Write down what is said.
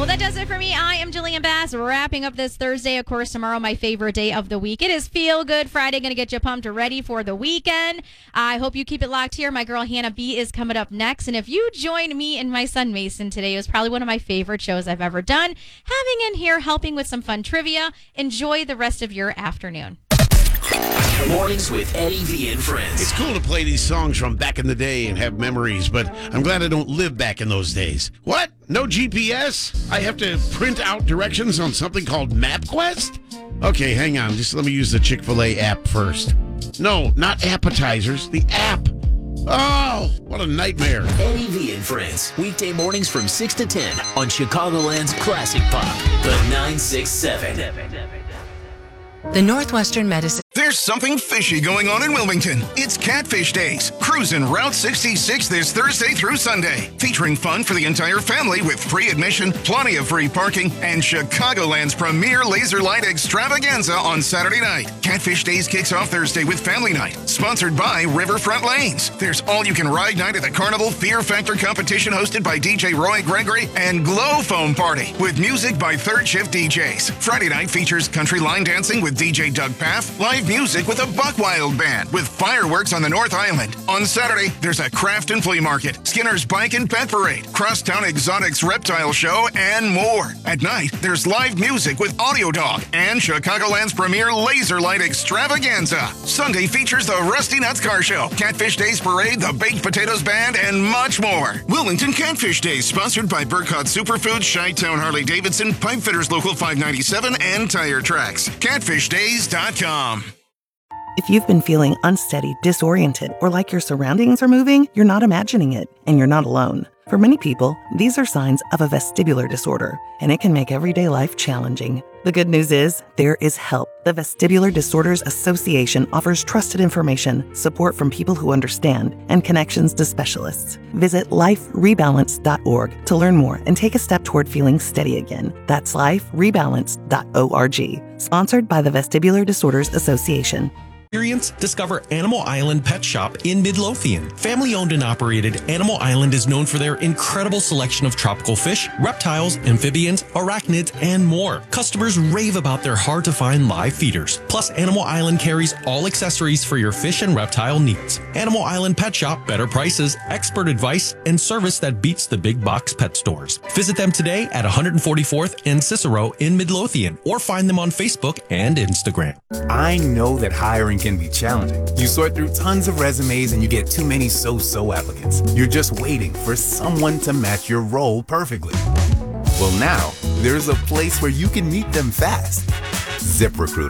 Well, that does it for me. I am Jillian Bass, wrapping up this Thursday. Of course, tomorrow, my favorite day of the week. It is Feel Good Friday, going to get you pumped ready for the weekend. I hope you keep it locked here. My girl Hannah B is coming up next. And if you join me and my son Mason today, it was probably one of my favorite shows I've ever done. Having in here, helping with some fun trivia. Enjoy the rest of your afternoon. Mornings with Eddie V and friends. It's cool to play these songs from back in the day and have memories, but I'm glad I don't live back in those days. What? No GPS? I have to print out directions on something called MapQuest? Okay, hang on. Just let me use the Chick-fil-A app first. No, not appetizers. The app. Oh, what a nightmare. Eddie V and friends. Weekday mornings from 6 to 10 on Chicagoland's Classic Pop, the 967. The Northwestern Medicine. There's something fishy going on in Wilmington. It's Catfish Days. Cruising Route 66 this Thursday through Sunday. Featuring fun for the entire family with free admission, plenty of free parking, and Chicagoland's premier laser light extravaganza on Saturday night. Catfish Days kicks off Thursday with Family Night, sponsored by Riverfront Lanes. There's all-you-can-ride night at the Carnival Fear Factor competition hosted by DJ Roy Gregory and Glow Foam Party with music by Third Shift DJs. Friday night features country line dancing with DJ Doug Paff, live music with a Buckwild Band, with fireworks on the North Island. On Saturday, there's a craft and flea market, Skinner's Bike and Pet Parade, Crosstown Exotics Reptile Show, and more. At night, there's live music with Audio Dog and Chicagoland's premier laser light extravaganza. Sunday features the Rusty Nuts Car Show, Catfish Days Parade, the Baked Potatoes Band, and much more. Wilmington Catfish Days, sponsored by Burkhardt Superfoods, Chi-Town Harley-Davidson, Pipefitters Local 597, and Tire Tracks. CatfishDays.com. If you've been feeling unsteady, disoriented, or like your surroundings are moving, you're not imagining it, and you're not alone. For many people, these are signs of a vestibular disorder, and it can make everyday life challenging. The good news is, there is help. The Vestibular Disorders Association offers trusted information, support from people who understand, and connections to specialists. Visit liferebalance.org to learn more and take a step toward feeling steady again. That's liferebalance.org. Sponsored by the Vestibular Disorders Association. Discover Animal Island Pet Shop in Midlothian. Family-owned and operated, Animal Island is known for their incredible selection of tropical fish, reptiles, amphibians, arachnids, and more. Customers rave about their hard-to-find live feeders. Plus, Animal Island carries all accessories for your fish and reptile needs. Animal Island Pet Shop, better prices, expert advice, and service that beats the big box pet stores. Visit them today at 144th and Cicero in Midlothian, or find them on Facebook and Instagram. I know that hiring can be challenging. You sort through tons of resumes and you get too many so-so applicants. You're just waiting for someone to match your role perfectly. Well, now there's a place where you can meet them fast. ZipRecruiter.